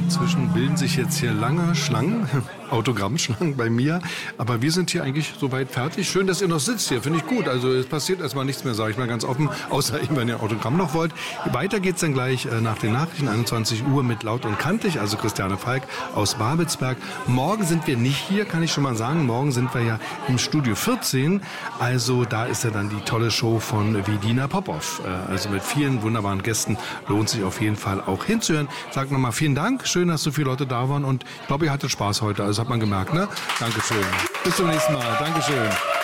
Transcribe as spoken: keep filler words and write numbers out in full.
Inzwischen bilden sich jetzt hier lange Schlangen, Autogrammschlangen bei mir. Aber wir sind hier eigentlich soweit fertig. Schön, dass ihr noch sitzt hier, finde ich gut. Also es passiert erstmal nichts mehr, sage ich mal ganz offen. Außer eben, wenn ihr ein Autogramm noch wollt. Weiter geht's dann gleich äh, nach den Nachrichten, einundzwanzig Uhr mit Laut und Kantig, also Christiane Falk aus Babelsberg. Morgen sind wir nicht hier, kann ich schon mal sagen. Morgen sind wir ja im Studio vierzehn. Also da ist ja dann die tolle Show von Vidina Popov. Äh, also mit vielen wunderbaren Gästen. Lohnt sich auf jeden Fall auch hinzuhören. Sag nochmal vielen Dank. Schön, dass so viele Leute da waren. Und ich glaube, ihr hattet Spaß heute. Also hat man gemerkt, ne? Dankeschön. Bis zum nächsten Mal. Dankeschön.